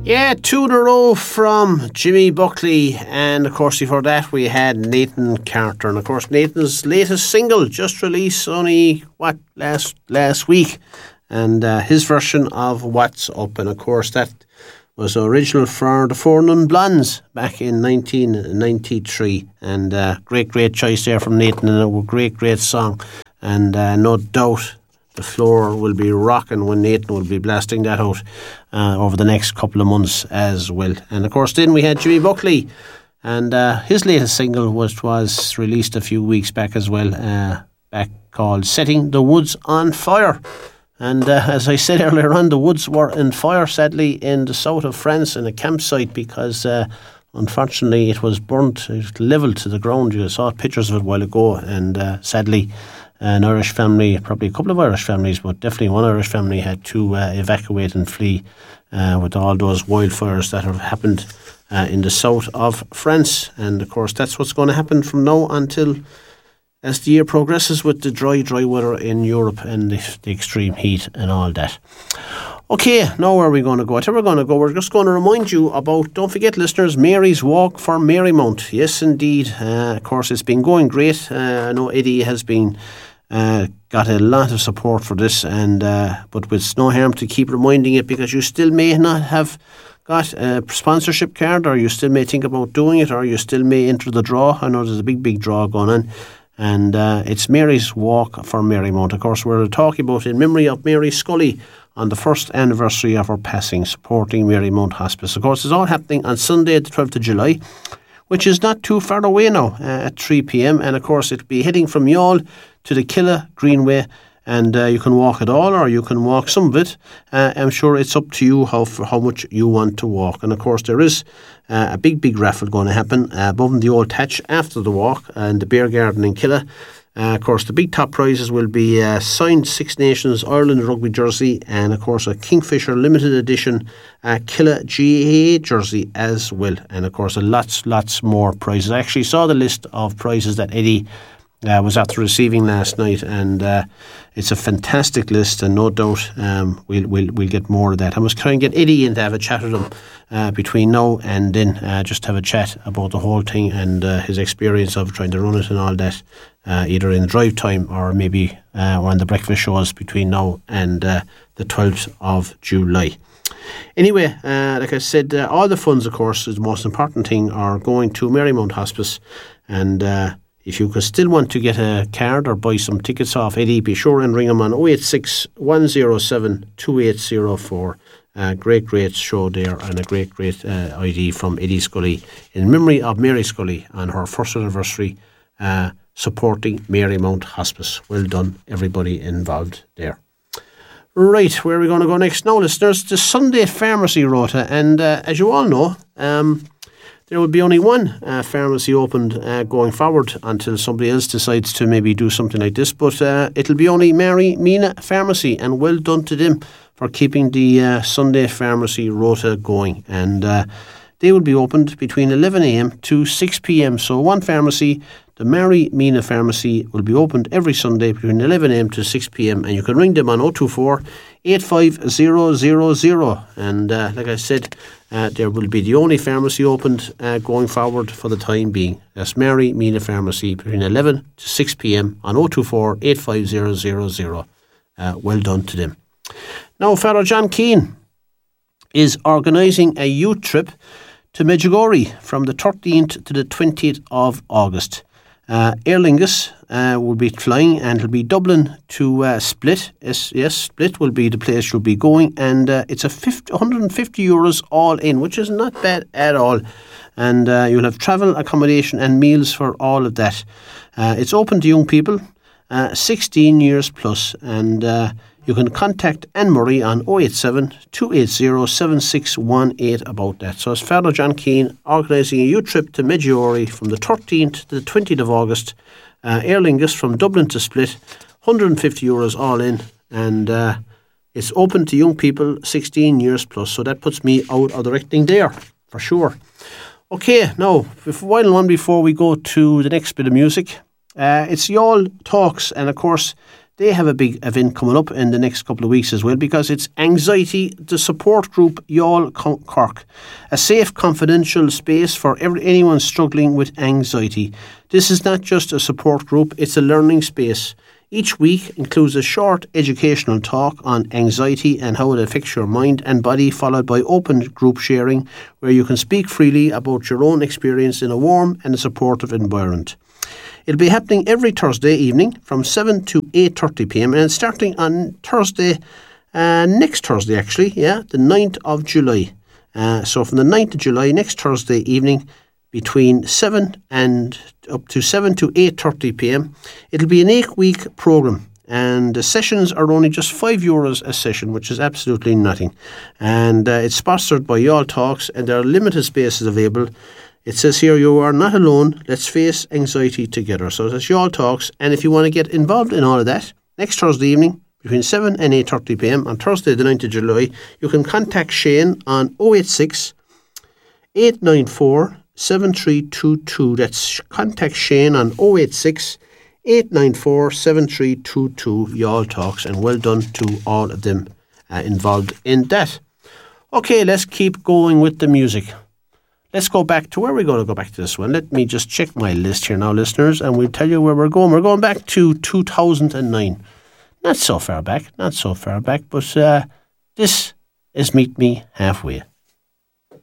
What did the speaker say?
Yeah, two in a row from Jimmy Buckley, and of course before that we had Nathan Carter, and of course Nathan's latest single just released only last week, and his version of What's Up, and of course that was original for the Four Non Blondes back in 1993, and great choice there from Nathan, and a great song, and no doubt the floor will be rocking when Nathan will be blasting that out over the next couple of months as well. And of course then we had Jimmy Buckley, and his latest single was released a few weeks back as well, back called Setting the Woods on Fire. And as I said earlier on, the woods were in fire sadly in the south of France in a campsite because unfortunately it was burnt, it was levelled to the ground. You saw pictures of it a while ago, and sadly an Irish family, probably a couple of Irish families, but definitely one Irish family had to evacuate and flee with all those wildfires that have happened in the south of France. And of course that's what's going to happen from now until as the year progresses with the dry weather in Europe and the extreme heat and all that. Okay, now where are we going to go? Wherever we're going to go, we're just going to remind you about, don't forget listeners, Mary's Walk for Marymount. Yes indeed, of course it's been going great. I know Eddie has been got a lot of support for this, and but with no harm to keep reminding it, because you still may not have got a sponsorship card, or you still may think about doing it, or you still may enter the draw. I know there's a big draw going on, and it's Mary's Walk for Marymount. Of course we're talking about in memory of Mary Scully on the first anniversary of her passing, supporting Marymount Hospice. Of course it's all happening on Sunday the 12th of July, which is not too far away now, at 3 p.m, and of course it'll be heading from Youghal to the Killa Greenway, and you can walk it all or you can walk some of it. I'm sure it's up to you how much you want to walk. And of course there is a big raffle going to happen above in the old Thatch after the walk and the Beer Garden in Killa. Of course the big top prizes will be signed Six Nations Ireland rugby jersey, and of course a Kingfisher limited edition Killa GAA jersey as well, and of course lots more prizes. I actually saw the list of prizes that Eddie was after receiving last night, and it's a fantastic list, and no doubt we'll get more of that. I must try and get Eddie in to have a chat with him between now and then, just have a chat about the whole thing and his experience of trying to run it and all that, either in drive time or maybe on the breakfast shows between now and the 12th of July. Anyway, like I said, all the funds, of course, is the most important thing, are going to Marymount Hospice, and if you could still want to get a card or buy some tickets off Eddie, be sure and ring him on 086 107 2804. Great show there, and a great ID from Eddie Scully in memory of Mary Scully on her first anniversary, supporting Marymount Hospice. Well done, everybody involved there. Right, where are we going to go next now, listeners? The Sunday Pharmacy Rota, and as you all know, there will be only one pharmacy opened going forward until somebody else decides to maybe do something like this, but it'll be only Mary Mina Pharmacy, and well done to them for keeping the Sunday Pharmacy Rota going, and they will be opened between 11 a.m. to 6 p.m. So one pharmacy, the Mary Mina Pharmacy, will be opened every Sunday between 11 a.m. to 6 p.m. and you can ring them on 024 85000, and like I said, there will be the only pharmacy opened going forward for the time being. That's Mary Mina Pharmacy between 11 to 6 p.m. on 024 85000. Well done to them. Now, Father John Keane is organising a youth trip to Medjugorje from the 13th to the 20th of August. Aer Lingus will be flying, and it'll be Dublin to Split. Yes, Split will be the place you'll be going, and it's 150 euros all in, which is not bad at all. And you'll have travel, accommodation and meals for all of that. It's open to young people, 16 years plus, and you can contact Anne-Marie on 087 280 7618 about that. So it's Father John Keane organising a youth trip to Medjugorje from the 13th to the 20th of August. Aer Lingus from Dublin to Split, 150 euros all in, and it's open to young people 16 years plus, so that puts me out of the reckoning there for sure. Okay, now before we go to the next bit of music, it's Youghal Talks, and of course they have a big event coming up in the next couple of weeks as well, because it's Anxiety, the support group Youghal Cork, a safe, confidential space for anyone struggling with anxiety. This is not just a support group, it's a learning space. Each week includes a short educational talk on anxiety and how it affects your mind and body, followed by open group sharing where you can speak freely about your own experience in a warm and a supportive environment. It'll be happening every Thursday evening from 7 to 8:30pm, and it's starting on Thursday, next Thursday actually, the 9th of July. So from the 9th of July, next Thursday evening, between 7 and up to 7 to 8:30pm. It'll be an 8-week programme, and the sessions are only just €5 a session, which is absolutely nothing. And it's sponsored by Youghal Talks, and there are limited spaces available. It says here, you are not alone, let's face anxiety together. So it's Youghal Talks, and if you want to get involved in all of that, next Thursday evening, between 7 and 8:30pm on Thursday the 9th of July, you can contact Shane on 086 894 7322. That's contact Shane on 086 894 7322. Youghal Talks, and well done to all of them involved in that. Okay, let's keep going with the music. Let's go back to where we're going to go back to this one. Let me just check my list here now, listeners, and we'll tell you where we're going. We're going back to 2009. Not so far back, but this is Meet Me Halfway.